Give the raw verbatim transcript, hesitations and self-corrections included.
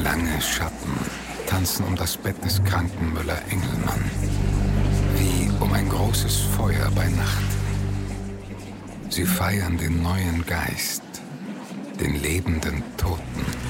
Lange Schatten tanzen um das Bett des kranken Müller-Engelmann, wie um ein großes Feuer bei Nacht. Sie feiern den neuen Geist, den lebenden Toten.